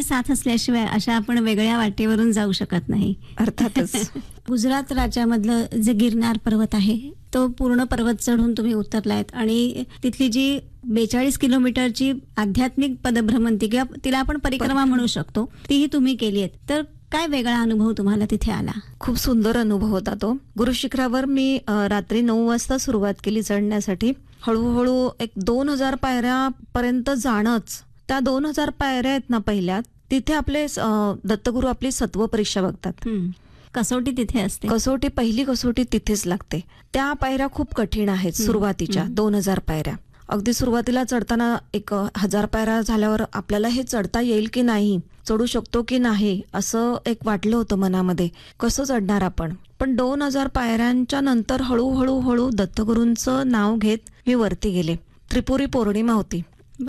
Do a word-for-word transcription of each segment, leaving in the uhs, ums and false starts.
साथ असल्याशिवाय अशा आपण वेगळ्या वाटेवरून जाऊ शकत नाही. अर्थातच. गुजरात राज्यामधलं जे गिरनार पर्वत आहे तो पूर्ण पर्वत चढून तुम्ही उतरलायत आणि तिथली जी बेचाळीस किलोमीटरची आध्यात्मिक पदभ्रमंती किंवा तिला आपण परिक्रमा म्हणू शकतो तीही तुम्ही केली आहे. तर काय वेगळा अनुभव तुम्हाला तिथे आला? खूप सुंदर अनुभव होता तो. गुरु शिखरावर मी अ, रात्री नऊ वाजता सुरुवात केली चढण्यासाठी. हळूहळू एक दोन हजार पायऱ्यापर्यंत जाणंच. त्या दोन हजार पायऱ्या आहेत ना पहिल्या, तिथे आपले अ, दत्तगुरु आपली सत्व परीक्षा बघतात. कसोटी तिथे असते. कसोटी पहिली कसोटी तिथेच लागते. त्या पायऱ्या खूप कठीण आहेत सुरुवातीच्या दोन हजार पायऱ्या. अगदी सुरुवातीला चढताना एक हजार पायऱ्या झाल्यावर आपल्याला हे चढता येईल की नाही, चढू शकतो की नाही असं एक वाटलं होतं मनामध्ये. कसं चढणार आपण. पण दोन हजार पायऱ्यांच्या नंतर हळूहळू हळू दत्तगुरूंचं नाव घेत मी वरती गेले. त्रिपुरी पौर्णिमा होती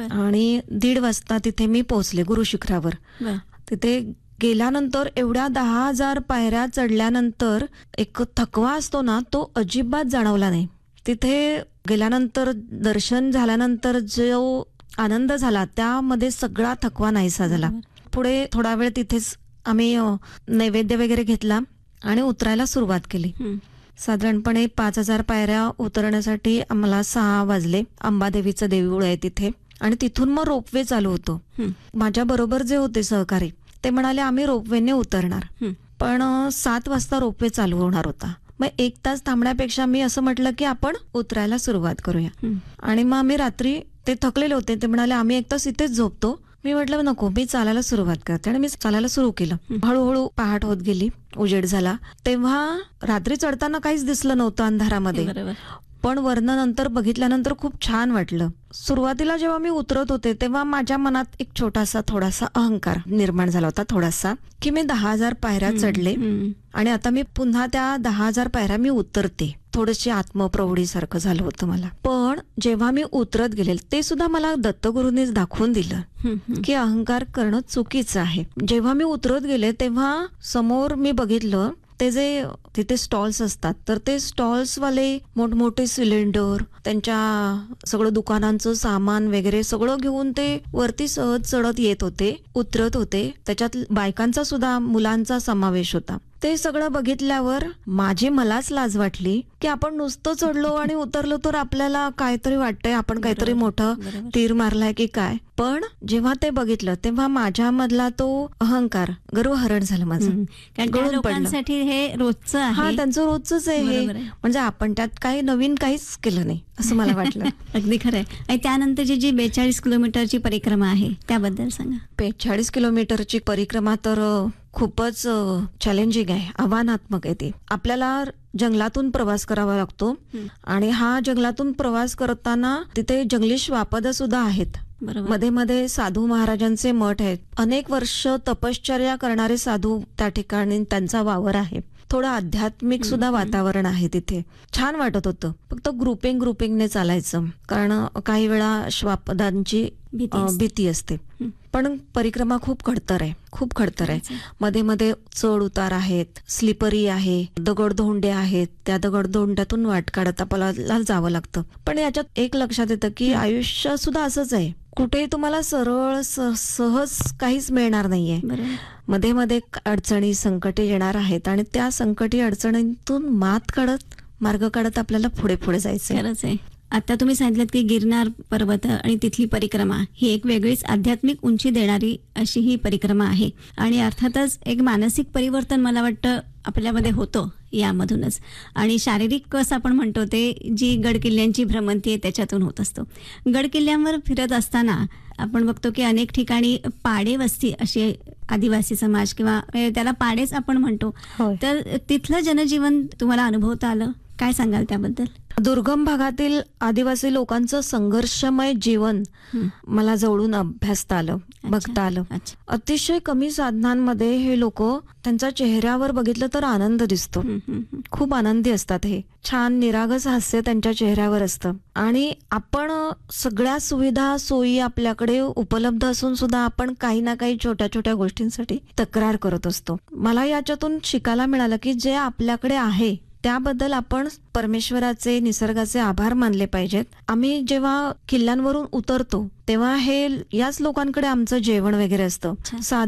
आणि दीड वाजता तिथे मी पोहोचले गुरु शिखरावर. तिथे गेल्यानंतर एवढ्या दहा हजार पायऱ्या चढल्यानंतर एक थकवा असतो ना, तो अजिबात जाणवला नाही. तिथे गेल्यानंतर दर्शन झाल्यानंतर जो आनंद झाला त्यामध्ये सगळा थकवा नाहीसा झाला. पुढे थोडा वेळ तिथेच आम्ही नैवेद्य वगैरे घेतला आणि उतरायला सुरुवात केली. साधारणपणे पाच हजार पायऱ्या उतरण्यासाठी आम्हाला सहा वाजले. अंबादेवीचं देऊळ आहे तिथे आणि तिथून मग रोपवे चालू होतो. माझ्या बरोबर जे होते सहकारी ते म्हणाले आम्ही रोपवेने उतरणार, पण सात वाजता रोपवे चालू होणार होता. मग एक तास थांबण्यापेक्षा मी असं म्हटलं की आपण उतरायला सुरुवात करूया. आणि मग आम्ही रात्री, ते थकलेले होते, ते म्हणाले आम्ही एक तास इथेच झोपतो. मी म्हटलं नको, मी चालायला सुरुवात करते. आणि मी चालायला सुरू केलं. हळूहळू पहाट होत गेली, उजेड झाला. तेव्हा रात्री चढताना काहीच दिसलं नव्हतं अंधारामध्ये, पण वरनं नंतर बघितल्यानंतर खूप छान वाटलं. सुरुवातीला जेव्हा मी उतरत होते तेव्हा माझ्या मनात एक छोटासा थोडासा अहंकार निर्माण झाला होता, थोडासा, की मी दहा हजार पायऱ्या चढले आणि आता मी पुन्हा त्या दहा हजार पायऱ्या मी उतरते. थोडीशी आत्मप्रौढीसारखं झालं होतं मला. पण जेव्हा मी उतरत गेले, ते सुद्धा मला दत्तगुरूंनीच दाखवून दिलं की अहंकार करणं चुकीचं आहे. जेव्हा मी उतरत गेले तेव्हा समोर मी बघितलं ते जे तिथे स्टॉल्स असतात, तर ते स्टॉल्स वाले मोठमोठे सिलेंडर, त्यांच्या सगळं दुकानांचं सामान वगैरे सगळं घेऊन ते वरती सहज चढत येत होते, उतरत होते. त्याच्यात बायकांचा सुद्धा, मुलांचा समावेश होता. ते सगळं बघितल्यावर माझी मलाच लाज वाटली की आपण नुसतं चढलो आणि उतरलो तर आपल्याला काहीतरी वाटतंय, आपण काहीतरी मोठं तीर मारलाय की काय. पण जेव्हा ते बघितलं तेव्हा माझ्यामधला तो अहंकार, गर्वहरण झालं माझं. कारण लोकांसाठी हे रोजचं आहे. हा, त्यांचं रोजच आहे हे. म्हणजे आपण त्यात काही नवीन काहीच केलं नाही असं मला वाटलं. अगदी खरंय. आणि त्यानंतरची जी बेचाळीस किलोमीटरची परिक्रमा आहे त्याबद्दल सांगा. बेचाळीस किलोमीटरची परिक्रमा तर खूपच चॅलेंजिंग आहे, आव्हानात्मक आहे ती. आपल्याला जंगलातून प्रवास करावा लागतो आणि हा जंगलातून प्रवास करताना तिथे जंगली श्वापद सुद्धा आहेत. मध्ये मध्ये साधू महाराजांचे मठ आहेत. अनेक वर्ष तपश्चर्या करणारे साधू त्या ठिकाणी, त्यांचा वावर आहे. थोडं आध्यात्मिक सुद्धा वातावरण आहे तिथे. छान वाटत होतं. फक्त ग्रुपिंग ग्रुपिंगने चालायचं, कारण काही वेळा श्वापदांची भीती असते. पण परिक्रमा खूप खडतर आहे, खूप खडतर आहे. मध्ये मध्ये चढ उतार आहेत, स्लिपरी आहे, दगडधोंडे आहेत. त्या दगडधोंड्यातून वाट काढत आपल्याला जावं लागतं. पण याच्यात एक लक्षात येतं की आयुष्य सुद्धा असंच आहे. कुठेही तुम्हाला सरळ सहज काहीच मिळणार नाहीये. मध्ये मध्ये अडचणी, संकटे येणार आहेत आणि त्या संकटी अडचणीतून मात काढत, मार्ग काढत आपल्याला पुढे पुढे जायचं. खरंच आहे. आता तुम्ही सांगितलं की गिरनार पर्वत आणि तिथली परिक्रमा ही एक वेगळीच आध्यात्मिक उंची देणारी अशी ही परिक्रमा आहे. आणि अर्थातच एक मानसिक परिवर्तन मला वाटतं आपल्यामध्ये होतं यामधूनच. आणि शारीरिक कसं आपण म्हणतो ते जी गडकिल्ल्यांची भ्रमंती आहे त्याच्यातून होत असतो. गडकिल्ल्यांवर फिरत असताना आपण बघतो की अनेक ठिकाणी पाडे वस्ती अशी आदिवासी समाज किंवा त्याला पाडेच आपण म्हणतो, तर तिथलं जनजीवन तुम्हाला अनुभवता आलं? काय सांगाल त्याबद्दल? दुर्गम भागातील आदिवासी लोकांचं संघर्षमय जीवन मला जवळून अभ्यासता आलं, बघता आलं. अतिशय कमी साधनांमध्ये हे लोक, त्यांच्या चेहऱ्यावर बघितलं तर आनंद दिसतो. खूप आनंदी असतात हे. छान निरागस हास्य त्यांच्या चेहऱ्यावर असतं. आणि आपण सगळ्या सुविधा सोयी आपल्याकडे उपलब्ध असून सुद्धा आपण काही ना काही छोट्या छोट्या गोष्टींसाठी तक्रार करत असतो. मला याच्यातून शिकायला मिळालं की जे आपल्याकडे आहे त्याबद्दल आपण परमेश्वराचे, निसर्गाचे आभार मानले पाहिजेत. आम्ही जेव्हा किल्ल्यांवरून उतरतो तेव्हा हे याच लोकांकडे आमचं जेवण वगैरे असतं.